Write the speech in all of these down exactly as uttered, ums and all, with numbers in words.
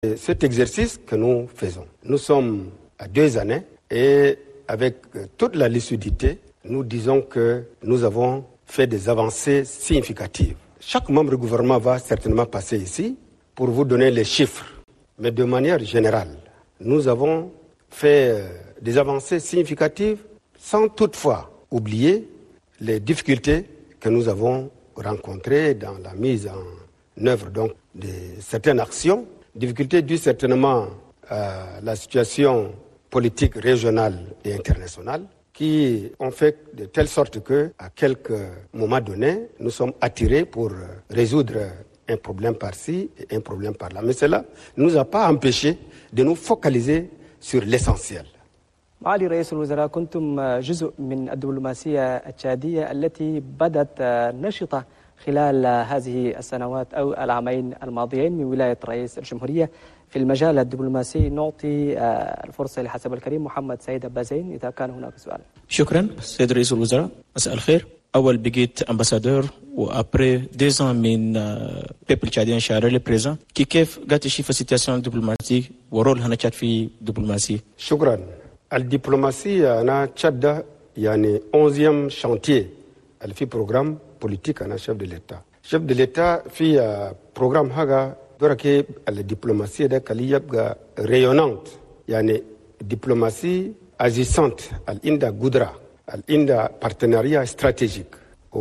cet exercice que nous faisons. Nous sommes à deux années et avec toute la lucidité, nous disons que nous avons fait des avancées significatives. Chaque membre du gouvernement va certainement passer ici pour vous donner les chiffres. Mais de manière générale, nous avons fait des avancées significatives sans toutefois oublier les difficultés que nous avons rencontrées dans la mise en œuvre donc, de certaines actions. Difficultés dues certainement à la situation politique régionale et internationale qui ont fait de telle sorte qu'à quelques moments donnés, nous sommes attirés pour résoudre un problème par-ci et un problème par-là. Mais cela ne nous a pas empêchés de nous focaliser sur l'essentiel. معالي رئيس الوزراء، كنتم جزء من الدبلوماسية التشادية التي بدت نشطة خلال هذه السنوات أو العامين الماضيين من ولاية رئيس الجمهورية. في المجال الدبلوماسي نعطي الفرصة لحسب الكريم محمد سعيد أبازين إذا كان هناك سؤال. شكرا سيد رئيس الوزراء، مساء الخير. أول بقيت أمباسادور وأبري deux ans من بيبل تشاديان شارع بريزان كي كيف قاعد تشوف السيتياسيون الدبلوماسية ورول هنا تشاد في الدبلوماسية؟ شكرا. الدبلوماسية أنا تشاد يعني onzième chantier اللي في programme politique أنا chef de l'État. chef de l'État في programme هذا دورك الدبلوماسية ده كلي يبقى rayonnante يعني diplomatie agissante الإندا قدرة الإندا partenariat stratégique.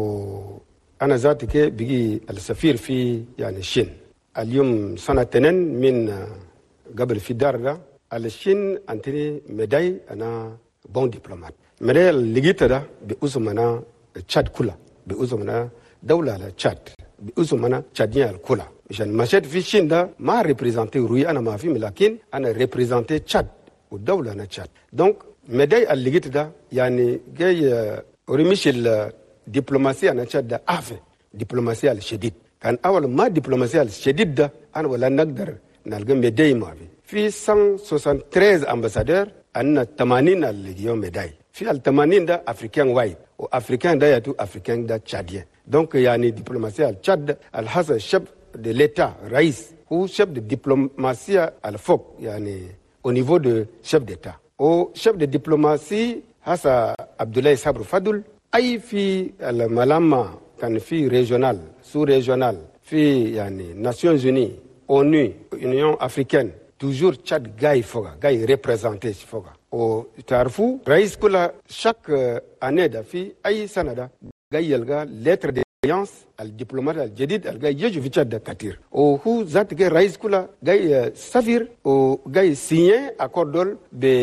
وأنا ذاتي كي بيجي السفير في يعني الصين اليوم سنتين من قبل في دار ده الصين أنتني مداي أنا بون دبلومات. مداي اللي جيت ده بأسمنا تشاد كلها بأسمنا دولة على تشاد بأسمنا تشادية الكلها. مشان مشيت في الصين ده ما ريبريزنتي روي أنا ما في لكن أنا ريبريزنتي تشاد والدولة أنا تشاد. دونك مداي اللي جيت ده يعني جاي ورمش الدبلوماسية أنا تشاد ده أعفى دبلوماسية الشديد. كان أول ما دبلوماسية الشديد ده أنا ولا نقدر نلقى مداي ما في. في مئة وثلاثة وستين أمباسادور أن ثمانين اللي جيهم مداي. في الثمانين ده أفريكان وايد وأفريكان ده يتو أفريكان ده تشادية. دونك يعني دبلوماسية التشاد الحصل الشاب de l'État رئيس هو chef de diplomatie الفوق يعني au niveau de chef d'État. au chef de diplomatie هسا عبد الله صبري فضل أي في الملامة كان في ريجونال سو ريجونال في يعني ناسيونز يوني أونو يونيون أفريكان toujours تشاد جاي فوقا جاي ريبريزنتي فوقا. وتعرفوا رئيس كل شاك année ده في أي سنة ده جاي يلقى lettre de الدبلومات الجديد الجاي يجي في تشاد كثير. وهو ذات جاي رئيس كله جاي سفير وجاي سيني اكوردول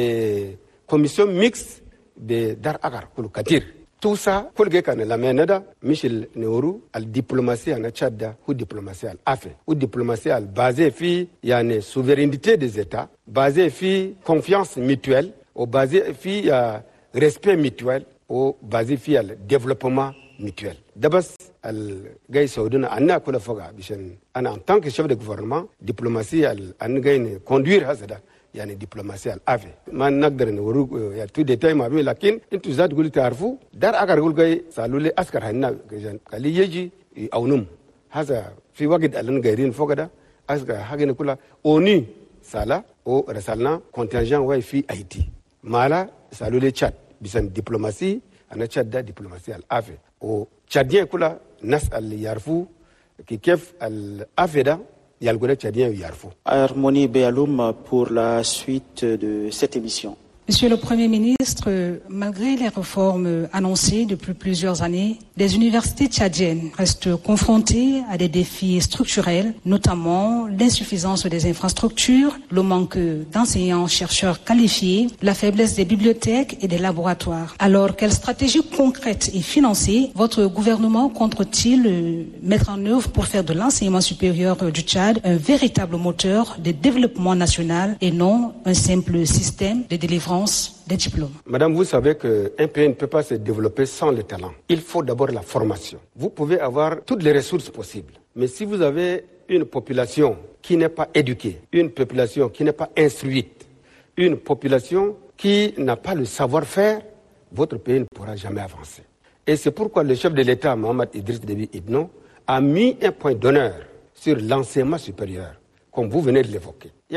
بكوميسيون ميكس بدار اغار كله كثير. توسا كل جاي كان لما ندا ميشيل نورو الدبلوماسيه انا تشاد هو دبلوماسيه الافي والدبلوماسيه البازي في يعني سوفيرينيتي دي زيتا بازي في كونفيانس ميتويل وبازي في ريسبي ميتويل وبازي في الديفلوبمون mutuel. D'abord, le gars saoudien, on a quoi faire? Parce en tant que chef de gouvernement, diplomatie, on a conduire ça. Il y a une diplomatie à l'ave. Man nagdar ne woru ya tout détail ma bi lakin intu zat guli tarfu dar agar gul gay salule askar hanna kali yeji awnum haza fi waqt alan gairin fogada askar hagene kula oni sala o rasalna contingent way fi Haïti mala salule chat bisan diplomatie ana chat da diplomatie al ave o tchadien kula nas al yarfu ki kef al afeda yalgore tchadien yarfu. Harmonie Béaloum pour la suite de cette émission. Monsieur le Premier ministre, malgré les réformes annoncées depuis plusieurs années, les universités tchadiennes restent confrontées à des défis structurels, notamment l'insuffisance des infrastructures, le manque d'enseignants-chercheurs qualifiés, la faiblesse des bibliothèques et des laboratoires. Alors, quelle stratégie concrète et financière votre gouvernement compte-t-il mettre en œuvre pour faire de l'enseignement supérieur du Tchad un véritable moteur de développement national et non un simple système de délivrance des diplômes? Madame, vous savez qu'un pays ne peut pas se développer sans le talent. Il faut d'abord la formation. Vous pouvez avoir toutes les ressources possibles. Mais si vous avez une population qui n'est pas éduquée, une population qui n'est pas instruite, une population qui n'a pas le savoir-faire, votre pays ne pourra jamais avancer. Et c'est pourquoi le chef de l'État, Mohamed Idriss Déby Itno, a mis un point d'honneur sur l'enseignement supérieur. comme vous venez de l'évoquer.